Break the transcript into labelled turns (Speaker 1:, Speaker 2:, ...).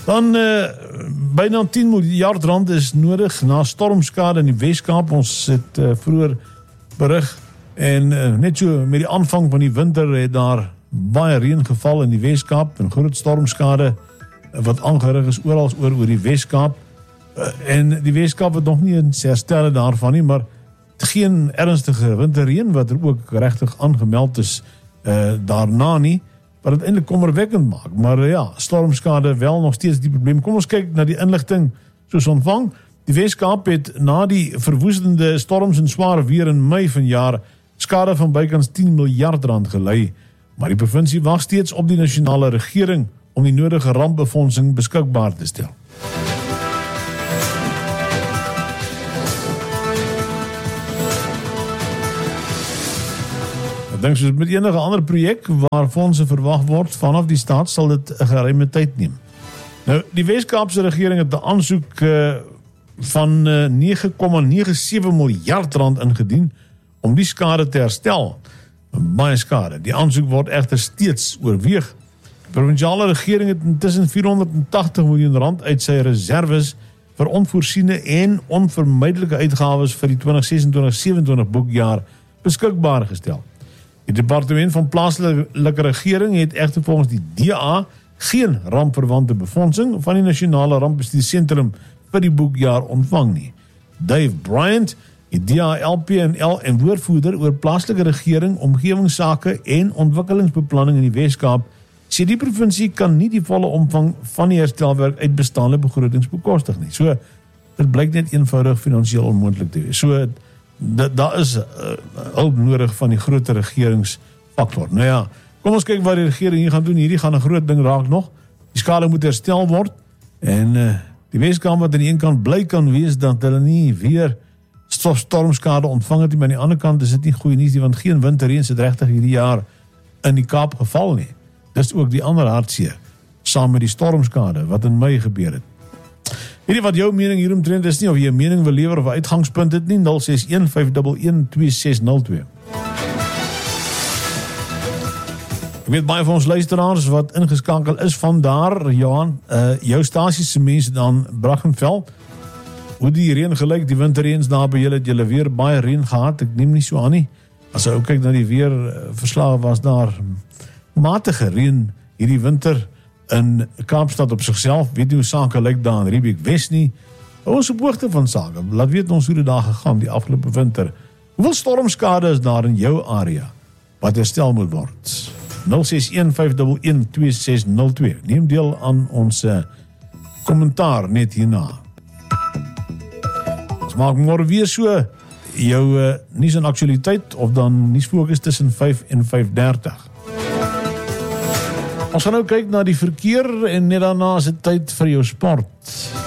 Speaker 1: Dan byna 10 miljard rand is nodig na stormskade in die Weskaap. Ons het vroeër berig en net so met die aanvang van die winter het daar baie reën geval in die Weskaap en groot stormskade wat aangerig is oral oor die Weskaap. En die Weskaap het nog nie eens herstel daarvan nie, maar geen ernstige winterreën wat er ook regtig aangemeld is daarna nie, wat het eintlik kommerwekkend maak. Maar ja, stormskade wel nog steeds die probleem. Kom ons kyk na die inligting soos ontvang. Die Weskaap het na die verwoestende storms en sware weer in Mei vanjaar skade van bykans 10 miljard rand gelei. Maar die provinsie wag steeds op die nasionale regering om die nodige rampbefondsing beskikbaar te stel. Ek dink soos met enige ander projek waar fondse verwag word vanaf die staat sal dit 'n geruime tyd neem. Nou, die Weskaapse regering het 'n aansoek van 9,97 miljard rand ingedien om die skade te herstel. Baie skade. Die aansoek word egter steeds oorweeg. Die provinsiale regering het intussen 480 miljoen rand uit sy reserves vir onvoorsiene en onvermydelike uitgawes vir die 2026-27 boekjaar beskikbaar gestel. Die departement van plaaslike regering het egter volgens die DA geen rampverwante befondsing van die nasionale rampbestuursentrum vir die boekjaar ontvang nie. Dave Bryant, die DA-LPNL en woordvoerder oor plaaslike regering, omgewingsake en ontwikkelingsbeplanning in die Weskaap, sê die provinsie kan nie die volle omvang van die herstelwerk uit bestaande begrotings bekostig nie. So, dit blyk net eenvoudig finansiëel onmoontlik te wees. So, daar is hulp nodig van die groter regeringsfaktor. Nou ja, kom ons kyk wat die regering hier gaan doen. Hierdie gaan 'n groot ding raak nog. Die skade moet herstel word en die Weskaap wat aan die een kant bly kan wees dat hulle nie weer stormskade ontvang het, maar aan die ander kant is dit nie goeie nuus nie, want geen winterreën het regtig hierdie jaar in die Kaap geval nie. Dis ook die ander hartseer, saam met die stormskade wat in Mei gebeur het. Hierdie wat jou mening hieromtrent is nie, of jy 'n mening wil lewer of 'n uitgangspunt het nie, 061-511-2602. Ek weet baie van ons luisteraars wat ingeskakel is van daar, Johan, jou stasie se mense dan Brackenfell. Hoe die reën gelyk, die winterreëns daar by julle, het julle weer baie reën gehad, ek neem nie so aan nie. As jy ook kyk na die weerverslae, was daar matige reën hierdie winter in Kaapstad op sigself. Weet nie hoe sake lyk daar in Riebeek Wes nie. Ons op hoogte van sake, laat weet ons hoe dit daar gegaan die afgelope winter. Hoeveel stormskade is daar in jou area wat herstel moet word? 061-511-2602. Neem deel aan ons kommentaar net hierna. Ons maak môre weer so jou nuus en aktualiteit of dan nuusfokus tussen 5 en 5:30. Ons gaan nou kyk na die verkeer en net daarna is dit tyd vir jou sport.